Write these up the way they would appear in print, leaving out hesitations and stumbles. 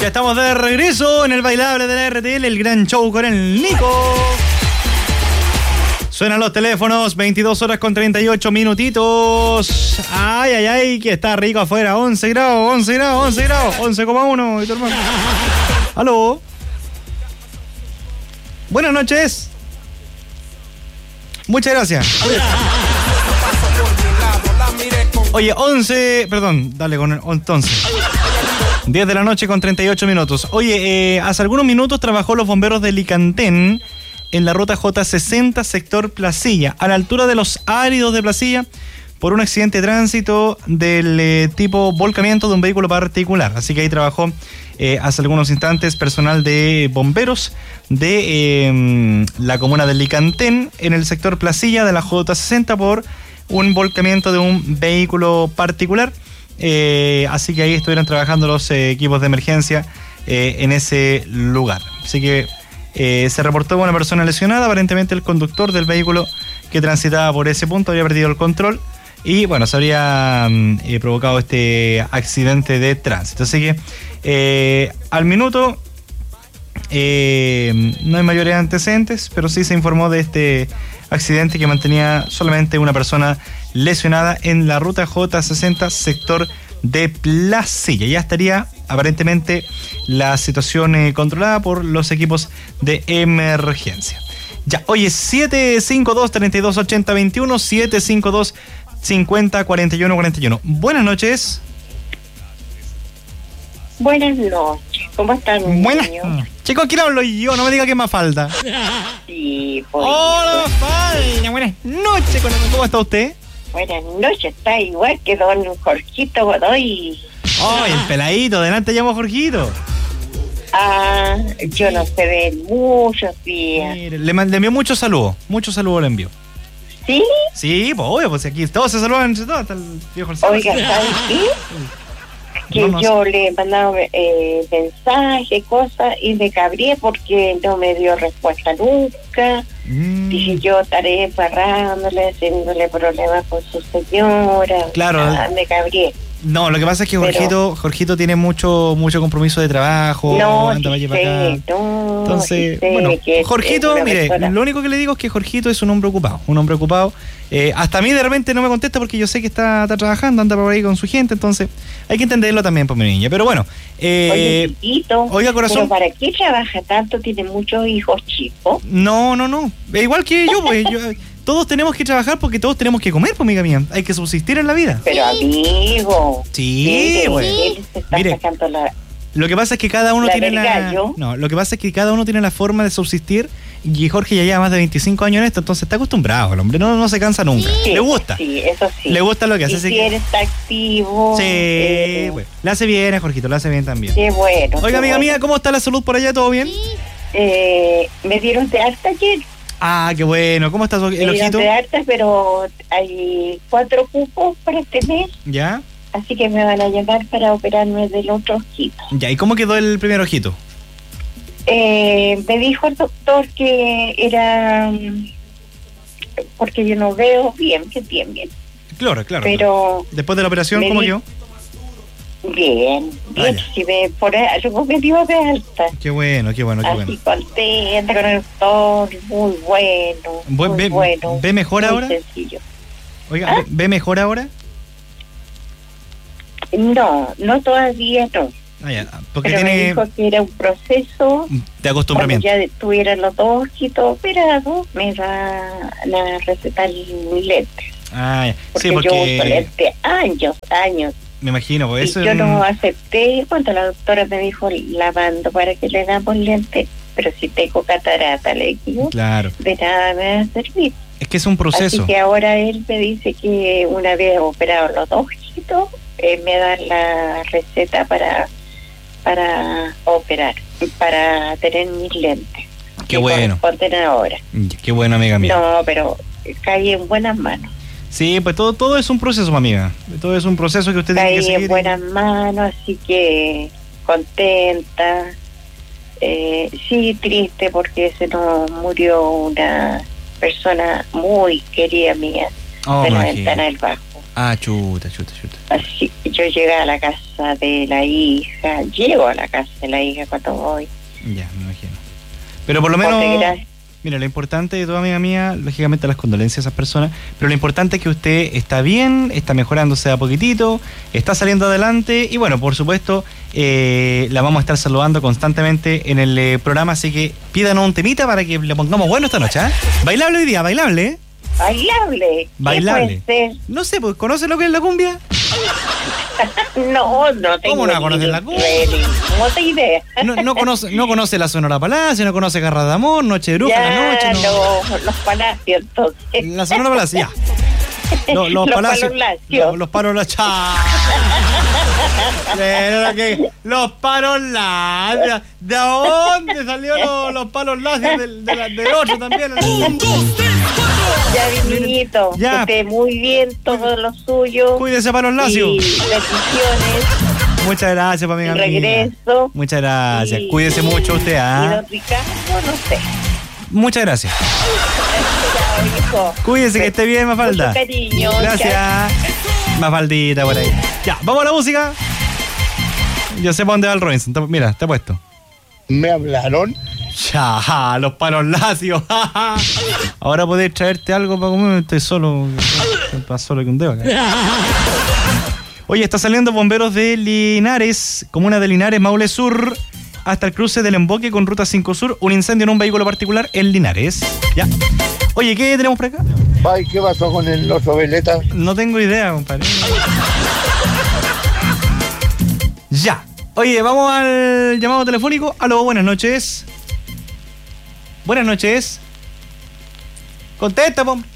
Ya estamos de regreso en el bailable de la RTL, el gran show con el Nico. Suenan los teléfonos, 22 horas con 38 minutitos. Ay, ay, ay, que está rico afuera. 11 grados, 11 grados, 11 grados, 11,1. ¿Y tu hermano? ¿Aló? Buenas noches. Muchas gracias. Oye, 11... Perdón, dale con el... Entonces... 10 de la noche con 38 minutos. Oye, hace algunos minutos trabajó los bomberos de Licantén en la ruta J60, sector Placilla, a la altura de los áridos de Placilla, por un accidente de tránsito del tipo volcamiento de un vehículo particular. Así que ahí trabajó hace algunos instantes personal de bomberos de la comuna de Licantén en el sector Placilla de la J60 por un volcamiento de un vehículo particular. Así que ahí estuvieron trabajando los equipos de emergencia en ese lugar. Así que se reportó una persona lesionada, aparentemente el conductor del vehículo que transitaba por ese punto había perdido el control y bueno, se habría provocado este accidente de tránsito. Así que al minuto no hay mayores antecedentes, pero sí se informó de este accidente que mantenía solamente una persona lesionada en la ruta J60, sector de Placilla. Ya estaría aparentemente la situación controlada por los equipos de emergencia. Ya, oye, 752-3280-21, 752-50-41-41. Buenas noches. Buenas noches, ¿cómo están? Buenas. Chicos, ¿quién hablo yo? No me diga que más falta. Sí, pues. Hola, Mafalda. Buenas noches. ¿Cómo está usted? Buenas noches, está igual que don Jorgito Godoy. Ay, el peladito, delante llamo a Jorgito. Ah, yo no sé de él muchos días. Mire, le envió muchos saludos le envió. ¿Sí? Sí, pues obvio, pues aquí todos se saludan entre todos, hasta el viejo Alzado. Oiga, ¿sabes qué? Que No, yo le he mandado mensajes, cosas, y me cabré porque no me dio respuesta nunca. Dije, yo estaré embarrándole, haciéndole problemas con su señora. Claro. Me cabré. No, lo que pasa es que Jorgito tiene mucho compromiso de trabajo, anda para allá para acá. Entonces, bueno, Jorgito, mire, lo único que le digo es que Jorgito es un hombre ocupado. Hasta a mí de repente no me contesta porque yo sé que está trabajando, anda por ahí con su gente, entonces hay que entenderlo también, por mi niña. Pero bueno, oye, chiquito, oiga, corazón. ¿pero para qué trabaja tanto? ¿Tiene muchos hijos chicos? No. Igual que yo, pues todos tenemos que trabajar porque todos tenemos que comer, pues, amiga mía. Hay que subsistir en la vida. Pero, amigo. Sí, güey. Él se está sacando lo que pasa es que cada uno tiene lo que pasa es que cada uno tiene la forma de subsistir y Jorge ya lleva más de 25 años en esto, entonces está acostumbrado el hombre, no se cansa nunca. Sí, le gusta. Sí, eso sí. Le gusta lo que hace. Y si él está activo. Sí, bueno. Le hace bien a Jorgito, le hace bien también. Qué bueno. Oiga, amiga mía, ¿cómo está la salud por allá? ¿Todo bien? Me dieron de alta ayer. Ah, qué bueno. ¿Cómo está el ojito? Me dieron de alta, pero hay 4 cupos para este mes. ¿Ya? Así que me van a llamar para operarme del otro ojito. Ya, ¿y cómo quedó el primer ojito? Me dijo el doctor que era porque yo no veo bien. Claro. Pero después de la operación, ¿cómo quedó? Bien. Si por algo me dio de alta. Qué bueno. Así contenta con el doctor, muy bueno. Muy bueno. ¿Ve mejor ahora? Sencillo. Oiga, ¿ve mejor ahora? No todavía no. Ya, porque pero tiene... me dijo que era un proceso de acostumbramiento. Cuando ya tuvieran los 2 ojitos operados, me van a recetar lentes. Ya. Porque sí, porque yo uso lentes años. Me imagino, pues eso. Y yo no acepté cuando la doctora me dijo la mando para que le damos lentes, pero si tengo catarata, le digo, claro, de nada me va a servir. Es que es un proceso. Así que ahora él me dice que una vez operado los 2 ojitos, me da la receta para operar, para tener mis lentes. Qué bueno. Ahora. Qué bueno, amiga mía. No, pero caí en buenas manos. Sí, pues todo es un proceso, amiga. Todo es un proceso que usted tiene que seguir. Caí en buenas manos, así que contenta. Sí, triste porque se nos murió una persona muy querida mía de la Ventana del Bajo. Ah, chuta. Así que yo llego a la casa de la hija, cuando voy. Ya, me imagino. Pero por lo menos, mira, lo importante de toda amiga mía, lógicamente las condolencias a esas personas, pero lo importante es que usted está bien, está mejorándose a poquitito, está saliendo adelante y bueno, por supuesto, la vamos a estar saludando constantemente en el programa, así que pídanos un temita para que le pongamos bueno esta noche, ¿eh? Bailable hoy día, bailable. Bailable. Bailable. ¿Qué puede ser? No sé, pues, ¿conoce lo que es la cumbia? No tengo. ¿Cómo no conoce la cumbia? No tengo idea. No conoce la Sonora Palacio, no conoce Garra de Amor, Noche de Bruja, ya, la noche. No, los Palacios, entonces. La Sonora Palacio, ya. Los Palacios. Los Palos Lacios. Los Palos Lacios. ¿De dónde salió los Palos Lacios? Del otro también. Ya, niñito, que esté muy bien todo lo suyo. Cuídese, Palos Lacios. Y bendiciones. Muchas gracias, para mi amiga. Regreso. Muchas gracias. Cuídese mucho usted, ¿ah? Y don Ricardo, no sé. Muchas gracias. Hijo. Cuídese, que esté bien, Mafalda. Mucho cariño. Gracias. Mafaldita por ahí. Ya, vamos a la música. Yo sé para dónde va el Robinson. Mira, te he puesto. ¿Me hablaron? Ya, los Palos Lacios. Ahora podés traerte algo para comer. Estoy solo. Más solo que un dedo acá. Oye, está saliendo bomberos de Linares, comuna de Linares, Maule Sur, hasta el cruce del Emboque con Ruta 5 Sur. Un incendio en un vehículo particular en Linares. Ya. Oye, ¿qué tenemos por acá? Ay, ¿qué pasó con el oso veleta? No tengo idea, compadre. Ya. Oye, vamos al llamado telefónico. Aló, buenas noches. Buenas noches. Contesta, pom.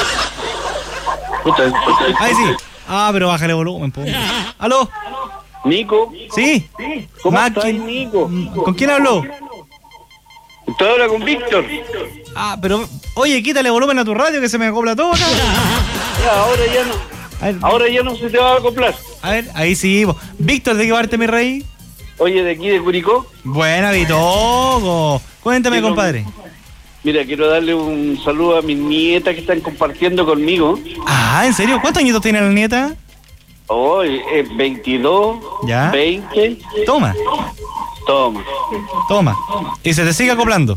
Ahí sí. Ah, pero bájale volumen, pom. Aló. Nico. Sí. ¿Cómo estás, Nico? ¿Con quién habló? Usted habla con Víctor. Ah, pero, oye, quítale volumen a tu radio que se me acopla todo acá. Ya, ahora ya no. Ahora ya no se te va a acoplar. A ver, ahí sí. Víctor, ¿de qué parte, mi rey? Oye, de aquí de Curicó. Buena, Vitoco. Cuéntame, compadre. Mira, quiero darle un saludo a mis nietas que están compartiendo conmigo. Ah, ¿en serio? ¿Cuántos añitos tiene la nieta? Hoy es 22, ¿ya? 20. Toma. Y se te sigue acoplando.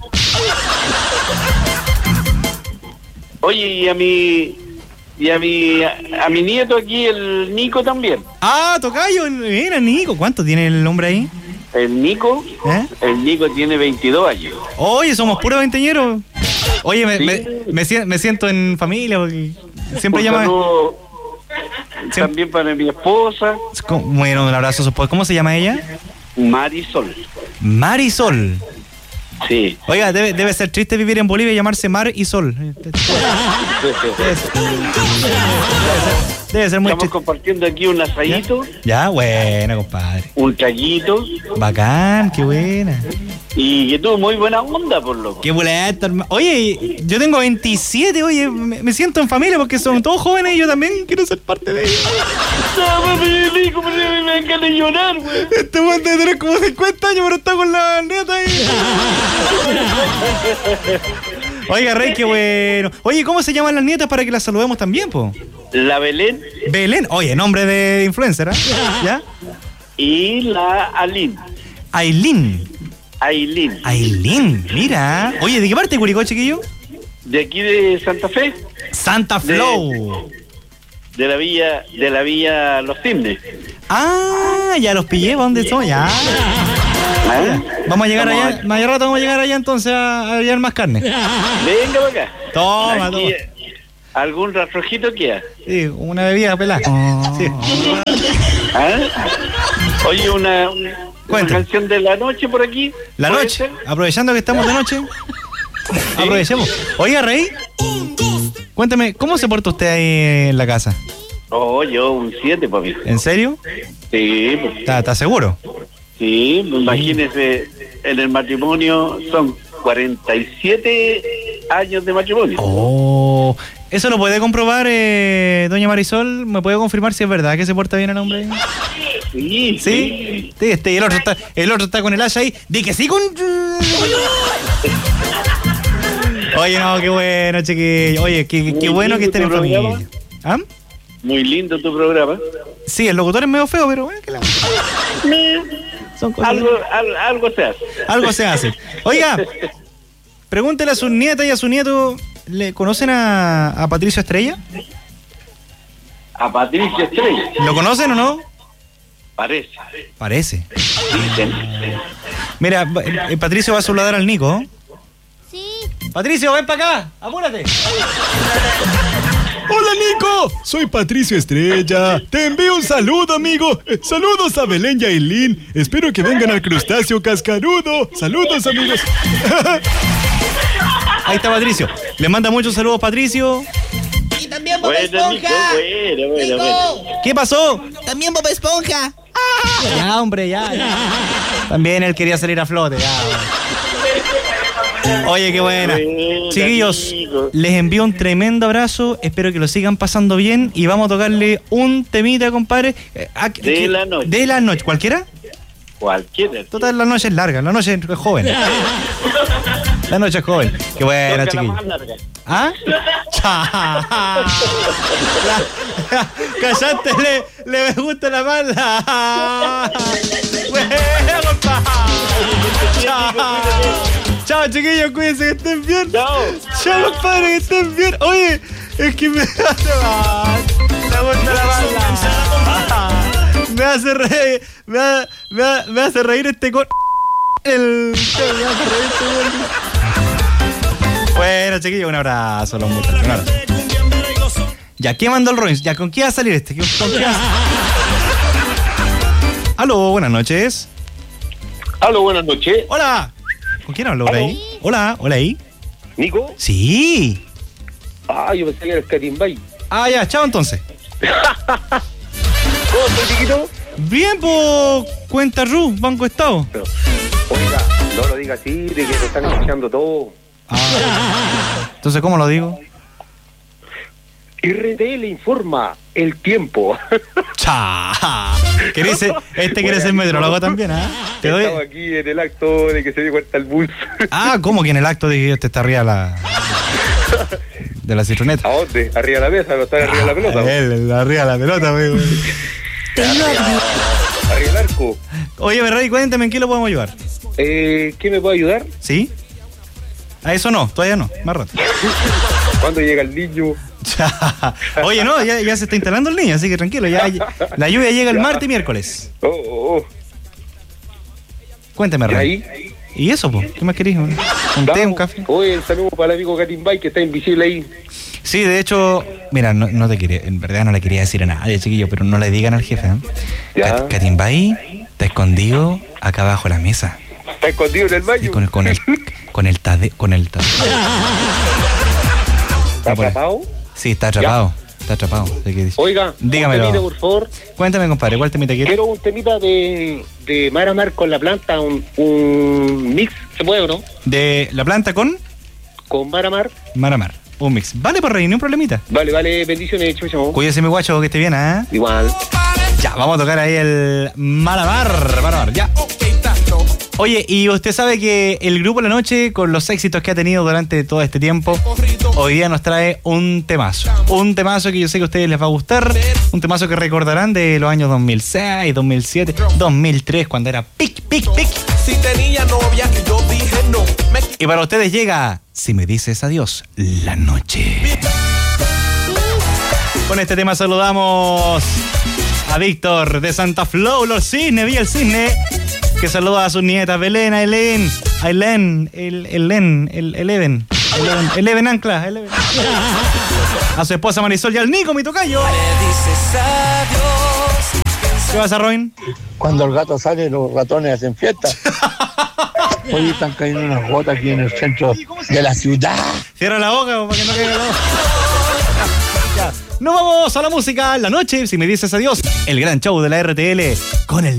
Oye, y a mi nieto aquí, el Nico también. Ah, tocayo, mira, Nico. ¿Cuánto tiene el hombre ahí? El Nico tiene 22 años. Oye, somos puros veinteñeros. Oye, ¿sí? me siento en familia porque siempre llama. También para mi esposa. Bueno, un abrazo a su esposa. ¿Cómo se llama ella? Marisol. Marisol. Sí. Oiga, debe ser triste vivir en Bolivia y llamarse Mar y Sol. Debe ser muy Estamos compartiendo aquí un asadito. Ya, buena, compadre. Un traguito. Bacán, qué buena. Y que tuvo muy buena onda, por loco. Qué boleta, hermano. Oye, yo tengo 27, oye, me siento en familia porque son todos jóvenes y yo también quiero ser parte de ellos. No, me vengan a llorar, güey. Este güey debe tener como 50 años, pero está con la neta ahí. Oiga, Rey, qué bueno. Oye, ¿cómo se llaman las nietas para que las saludemos también, po? La Belén. Belén, oye, nombre de influencer, ¿eh? ¿Ya? Y la Ailín. Ailín, mira. Oye, ¿de qué parte de Curicó, chiquillo? De aquí de Santa Fe. Santa Flow. De la villa Los Cisnes. Ah, ya los pillé, ¿dónde son? Ya. Vamos a llegar allá, más rato vamos a llegar allá entonces a llevar más carne. Venga para acá. Toma. ¿Algún rastrojito queda? Sí, una bebida pelada. Sí. ¿Ah? Oye, una canción de la noche por aquí. La noche, aprovechando que estamos de noche. Sí. Aprovechemos. Oiga, Rey, cuéntame, ¿cómo se porta usted ahí en la casa? Oh, yo un 7, papi. ¿En serio? Sí. ¿Está seguro? Sí, imagínese, en el matrimonio son 47 años de matrimonio. Oh, ¿eso lo puede comprobar, doña Marisol? ¿Me puede confirmar si es verdad que se porta bien el hombre? Sí. ¿Sí? Y el otro está con el hacha ahí. Di que sí con... Oye, no, qué bueno, chiquillo. Oye, qué bueno que estén en familia. ¿Ah? Muy lindo tu programa. Sí, el locutor es medio feo, pero bueno, son cosas. Algo se hace. Algo se hace. Oiga, pregúntele a su nieta y a su nieto, ¿le conocen a Patricio Estrella? A Patricio Estrella. ¿Lo conocen o no? Parece. Mira, Patricio va a saludar al Nico. Sí. Patricio, ven para acá, apúrate. Hola Nico, soy Patricio Estrella. Te envío un saludo, amigo. Saludos a Belén y a Eileen. Espero que vengan al Crustáceo Cascarudo. Saludos, amigos. Ahí está Patricio. Le manda muchos saludos, Patricio. Y también Bob Bueno, Esponja. Nico, bueno. ¿Qué pasó? También Bob Esponja. Ya, hombre, ya. También él quería salir a flote, ya. Oye, qué buena. Chiquillos, les envío un tremendo abrazo. Espero que lo sigan pasando bien. Y vamos a tocarle un temita, compadre. De la noche. ¿De la noche? ¿Cualquiera? Cualquiera. Total, la noche es larga. La noche es joven. La noche es joven. Qué buena, chiquillos. ¿Ah? Callate, le me gusta la mala. Bueno, compadre. Chao, chiquillos, cuídense, que estén bien. Chao, compadre, que estén bien. Oye, es que me hace mal. Me gusta la bala. Me hace reír. Me hace reír este con. Me hace reír este. Bueno, chiquillos, un abrazo a los muchachos. Un abrazo. Ya, ¿quién mandó el Rollins? Ya, ¿con qué va a salir este? ¿Con qué va a salir? Aló, buenas noches. Aló, buenas noches. Hola. ¿Con quién hablo por ahí? Hola, ahí. ¿Nico? Sí. Ah, yo pensé que era el Catimbay. Ah, ya, chao entonces. ¿Cómo estás, chiquito? Bien, por cuenta Ru, Banco Estado. Pero, oiga, no lo diga así, de que lo están escuchando todo. Ah, entonces, ¿cómo lo digo? RTL informa el tiempo. ¡Cha! Quiere ser meteorólogo también, ¿ah? ¿Te doy? Estaba aquí en el acto de que se dio cuenta el bus. Ah, ¿cómo que en el acto de que este está arriba de la citroneta? ¿A dónde? ¿Arriba de la mesa? ¿No está arriba de la pelota? Arriba de la pelota, güey. Arriba del arco. Oye, Berray, cuéntame, ¿en qué lo podemos ayudar? ¿Qué me puede ayudar? ¿Sí? A eso no, todavía no, más rato. ¿Cuándo llega el niño? Oye, no, ya se está instalando el niño, así que tranquilo, ya la lluvia llega el martes y miércoles. Oh. Cuéntame, Rey. ¿Y eso, po? ¿Qué más querés? ¿Un té, un café? Oye, el saludo para el amigo Catimbay, que está invisible ahí. Sí, de hecho, mira, no te quería, en verdad no le quería decir a nadie, chiquillo, pero no le digan al jefe, ¿eh? Catimbay está escondido acá abajo de la mesa. ¿Está escondido en el baño? Con el tade. ¿Está atrapado? Sí, está atrapado. Está atrapado. Oiga, dígamelo. Un temita, por favor. Cuéntame, compadre, ¿cuál temita quieres? Quiero un temita de Maramar con la planta, un mix, ¿se puede o no? ¿De la planta con? Con Maramar. Maramar, un mix. Vale, por rey, ni un problemita. Vale, bendiciones, chau. Cuídese, mi guacho, que esté bien, ¿eh? Igual. Ya, vamos a tocar ahí el Maramar, ya. Oye, y usted sabe que el Grupo La Noche, con los éxitos que ha tenido durante todo este tiempo, hoy día nos trae un temazo. Un temazo que yo sé que a ustedes les va a gustar. Un temazo que recordarán de los años 2006, 2007, 2003, cuando era pic. Si tenía novia que yo dije no. Y para ustedes llega Si me dices adiós, la noche. Con este tema saludamos a Víctor de Santa Flow, los Cisnes, Villa el Cisne, que saluda a sus nietas Belén, Eileen, Eleven Ancla, a su esposa Marisol y al Nico, mi tocayo. ¿Qué pasa, Robin? Cuando el gato sale, los ratones hacen fiesta. Hoy están cayendo unas gotas aquí en el centro de la ciudad. Cierra la boca para que no caiga la boca. Nos vamos a la música, la noche, si me dices adiós, el gran show de la RTL con el